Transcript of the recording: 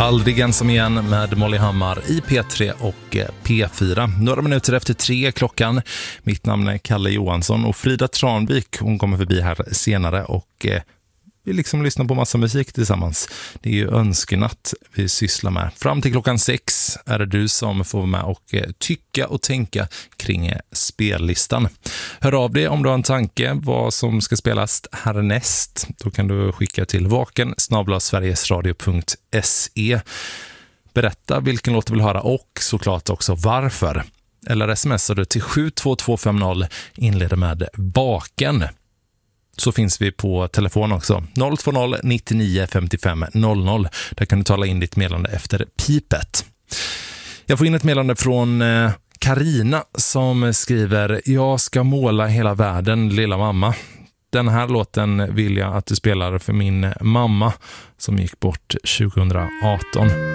Aldrig ensam igen med Molly Hammar i P3 och P4. Några minuter efter 3 klockan. Mitt namn är Kalle Johansson och Frida Tranvik, hon kommer förbi här senare och vi liksom lyssnar på massa musik tillsammans. Det är ju önskenatt vi sysslar med. Fram till klockan 6 är det du som får vara med och tycka och tänka kring spellistan. Hör av dig om du har en tanke vad som ska spelas härnäst. Då kan du skicka till vaken@sverigesradio.se. Berätta vilken låt du vill höra och såklart också varför. Eller smsar du till 72250, inleder med Baken. Så finns vi på telefon också. 020 99 55 00. Där kan du tala in ditt meddelande efter pipet. Jag får in ett meddelande från Karina som skriver: jag ska måla hela världen, lilla mamma. Den här låten vill jag att du spelar för min mamma som gick bort 2018.